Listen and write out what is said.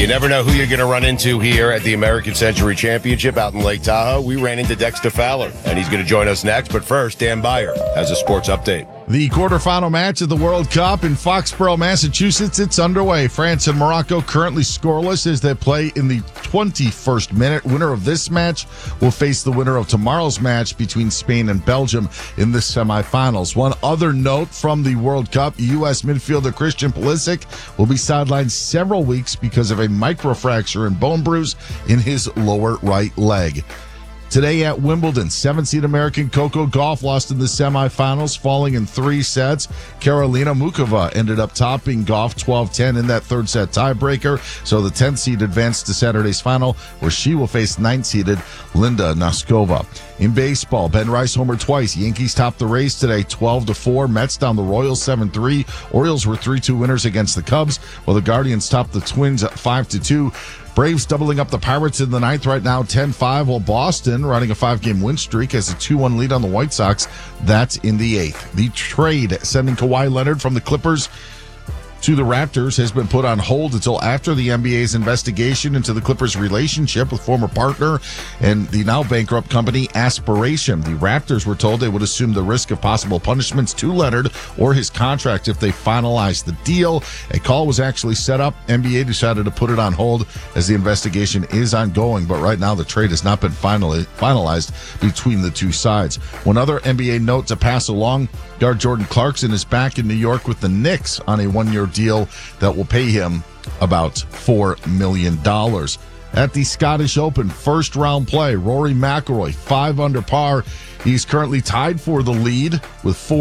You never know who you're going to run into here at the American Century Championship out in Lake Tahoe. We ran into Dexter Fowler, and he's going to join us next. But first, Dan Beyer has a sports update. The quarterfinal match of the World Cup in Foxborough, Massachusetts, it's underway. France and Morocco currently scoreless as they play in the 21st minute. Winner of this match will face the winner of tomorrow's match between Spain and Belgium in the semifinals. One other note from the World Cup, U.S. midfielder Christian Pulisic will be sidelined several weeks because of a microfracture and bone bruise in his lower right leg. Today at Wimbledon, 7-seed American Coco Gauff lost in the semifinals, falling in 3 sets. Karolina Muchova ended up topping Gauff 12-10 in that third set tiebreaker. So the 10th seed advanced to Saturday's final, where she will face 9th-seeded Linda Noskova. In baseball, Ben Rice homered twice. Yankees topped the race today 12-4. Mets down the Royals 7-3. Orioles were 3-2 winners against the Cubs, while the Guardians topped the Twins 5-2. Braves doubling up the Pirates in the 9th right now, 10-5, while Boston running a 5-game win streak has a 2-1 lead on the White Sox. That's in the 8th. The trade sending Kawhi Leonard from the Clippers to the Raptors has been put on hold until after the NBA's investigation into the Clippers' relationship with former partner and the now bankrupt company Aspiration. The Raptors were told they would assume the risk of possible punishments to Leonard or his contract if they finalized the deal. A call was actually set up. NBA decided to put it on hold as the investigation is ongoing, but right now the trade has not been finalized between the two sides. One other NBA note to pass along, guard Jordan Clarkson is back in New York with the Knicks on a 1-year deal that will pay him about $4 million. At the Scottish Open, first round play, Rory McIlroy, 5 under par. He's currently tied for the lead with 4